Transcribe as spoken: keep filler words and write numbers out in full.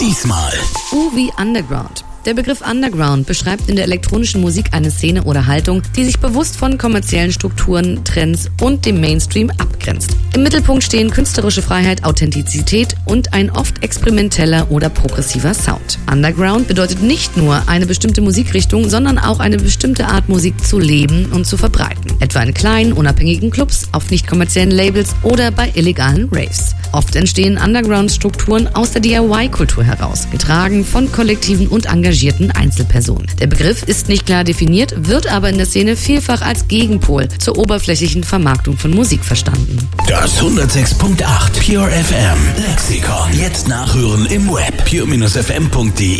Diesmal. U wie Underground. Der Begriff Underground beschreibt in der elektronischen Musik eine Szene oder Haltung, die sich bewusst von kommerziellen Strukturen, Trends und dem Mainstream abgrenzt. Im Mittelpunkt stehen künstlerische Freiheit, Authentizität und ein oft experimenteller oder progressiver Sound. Underground bedeutet nicht nur eine bestimmte Musikrichtung, sondern auch eine bestimmte Art Musik zu leben und zu verbreiten. Etwa in kleinen, unabhängigen Clubs, auf nicht kommerziellen Labels oder bei illegalen Raves. Oft entstehen Underground-Strukturen aus der D I Y-Kultur heraus, getragen von kollektiven und engagierten Einzelpersonen. Der Begriff ist nicht klar definiert, wird aber in der Szene vielfach als Gegenpol zur oberflächlichen Vermarktung von Musik verstanden. Das hundertsechs Komma acht Pure F M Lexikon. Jetzt nachhören im Web pure Bindestrich f m punkt d e.